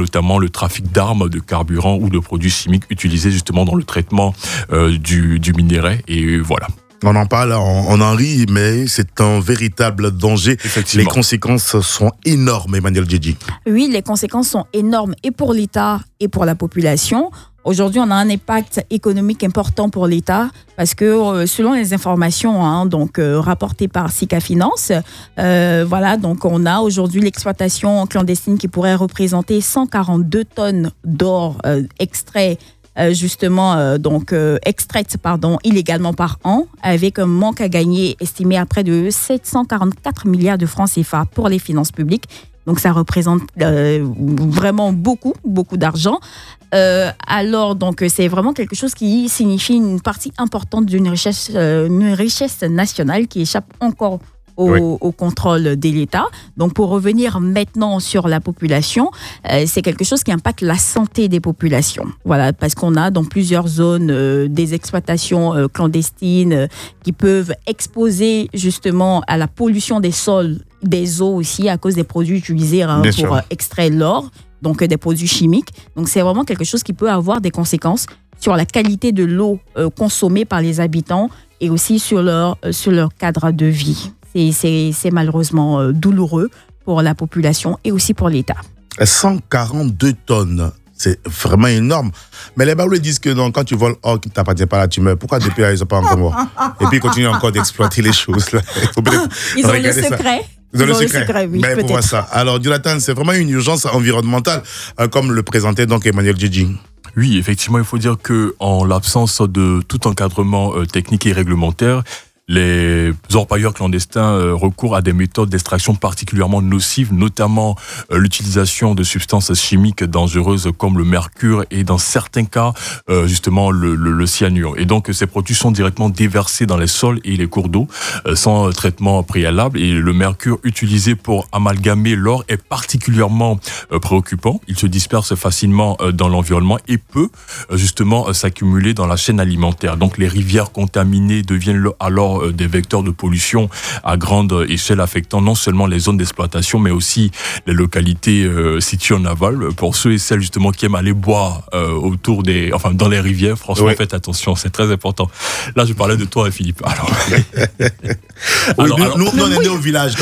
notamment le trafic d'armes, de carburant ou de produits chimiques utilisés justement dans le traitement du minerai. Et voilà. On en parle, on en rit, mais c'est un véritable danger. Les conséquences sont énormes, Emmanuel Djedji. Oui, les conséquences sont énormes et pour l'État et pour la population. Aujourd'hui, on a un impact économique important pour l'État parce que selon les informations rapportées par Sika Finance, donc on a aujourd'hui l'exploitation clandestine qui pourrait représenter 142 tonnes d'or extraites illégalement par an, avec un manque à gagner estimé à près de 744 milliards de francs CFA pour les finances publiques. Donc ça représente vraiment beaucoup d'argent. Donc c'est vraiment quelque chose qui signifie une partie importante d'une richesse nationale qui échappe encore au contrôle de l'État. Donc, pour revenir maintenant sur la population, c'est quelque chose qui impacte la santé des populations. Voilà, parce qu'on a dans plusieurs zones des exploitations clandestines qui peuvent exposer justement à la pollution des sols, des eaux aussi, à cause des produits utilisés pour extraire l'or, donc des produits chimiques. Donc, c'est vraiment quelque chose qui peut avoir des conséquences sur la qualité de l'eau consommée par les habitants et aussi sur leur cadre de vie. C'est malheureusement douloureux pour la population et aussi pour l'État. 142 tonnes, c'est vraiment énorme. Mais les Baoulés disent que quand tu voles or qui ne t'appartient pas là, tu meurs. Pourquoi depuis là, ils ne sont pas encore morts? Et puis ils continuent encore d'exploiter les choses. Là. Ils ont le secret. Ils ont le secret, oui, peut-être. Pour voir ça. Alors, Jonathan, c'est vraiment une urgence environnementale, comme le présentait donc Emmanuel Djedji. Oui, effectivement, il faut dire qu'en l'absence de tout encadrement technique et réglementaire, les orpailleurs clandestins recourent à des méthodes d'extraction particulièrement nocives, notamment l'utilisation de substances chimiques dangereuses comme le mercure et dans certains cas, justement, le cyanure. Et donc, ces produits sont directement déversés dans les sols et les cours d'eau sans traitement préalable. Et le mercure utilisé pour amalgamer l'or est particulièrement préoccupant. Il se disperse facilement dans l'environnement et peut justement s'accumuler dans la chaîne alimentaire. Donc, les rivières contaminées deviennent alors des vecteurs de pollution à grande échelle affectant non seulement les zones d'exploitation mais aussi les localités situées en aval. Pour ceux et celles justement qui aiment aller boire dans les rivières, franchement faites attention, c'est très important. Là je parlais de toi Philippe. Nous on est nés au village,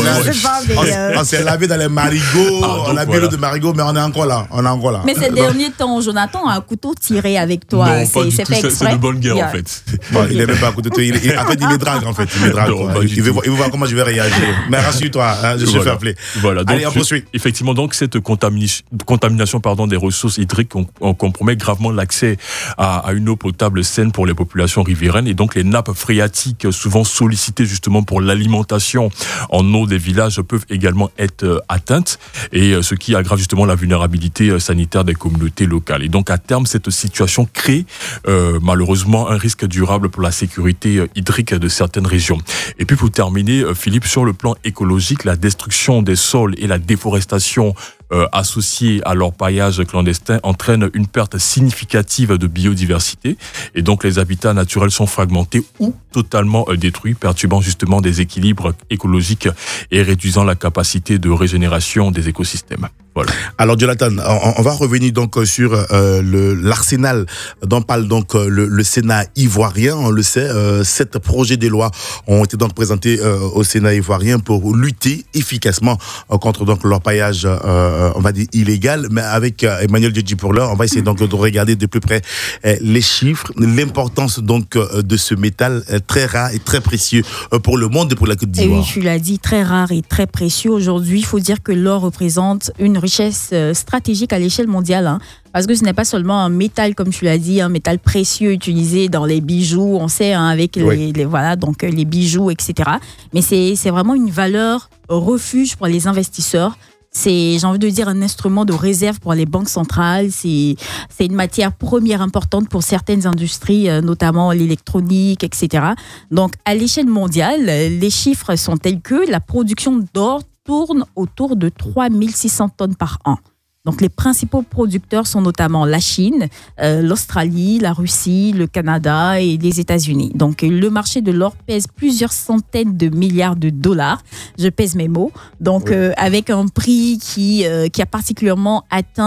on s'est lavé dans les marigots, on a bu l'eau de marigot, mais on est encore là. Mais ces derniers temps, Jonathan a un couteau tiré avec toi. Non, pas du tout, c'est de bonne guerre en fait. Bon, il n'est même pas un couteau tiré, il me drague en fait. Il veut voir comment je vais réagir. Mais rassure-toi, je suis fair play. Voilà, donc allez, on poursuit. Effectivement, donc cette contamination des ressources hydriques compromet gravement l'accès à une eau potable saine pour les populations riveraines. Et donc les nappes phréatiques, souvent sollicitées justement pour l'alimentation en eau des villages, peuvent également être atteintes. Et ce qui aggrave justement la vulnérabilité sanitaire des communautés locales. Et donc à terme, cette situation crée malheureusement un risque durable pour la sécurité hydrique de certaines régions. Et puis pour terminer, Philippe, sur le plan écologique, la destruction des sols et la déforestation associée à l'orpaillage clandestin entraînent une perte significative de biodiversité et donc les habitats naturels sont fragmentés ou totalement détruits, perturbant justement des équilibres écologiques et réduisant la capacité de régénération des écosystèmes. Voilà. Alors Jonathan, on va revenir donc sur l'arsenal dont parle donc le Sénat ivoirien. On le sait, 7 projets de loi ont été donc présentés au Sénat ivoirien pour lutter efficacement contre donc l'orpaillage, on va dire illégal. Mais avec Emmanuel Djedji pour l'heure, on va essayer donc de regarder de plus près les chiffres, l'importance donc de ce métal très rare et très précieux pour le monde et pour la Côte d'Ivoire. Et oui, tu l'as dit, très rare et très précieux. Aujourd'hui, il faut dire que l'or représente une richesse stratégique à l'échelle mondiale. Parce que ce n'est pas seulement un métal, comme tu l'as dit, un métal précieux utilisé dans les bijoux, on sait, avec les bijoux, etc. Mais c'est vraiment une valeur refuge pour les investisseurs. C'est, j'ai envie de dire, un instrument de réserve pour les banques centrales. C'est une matière première importante pour certaines industries, notamment l'électronique, etc. Donc, à l'échelle mondiale, les chiffres sont tels que la production d'or tourne autour de 3600 tonnes par an. Donc, les principaux producteurs sont notamment la Chine, l'Australie, la Russie, le Canada et les États-Unis. Donc, le marché de l'or pèse plusieurs centaines de milliards de dollars. Je pèse mes mots. Donc, avec un prix qui a particulièrement atteint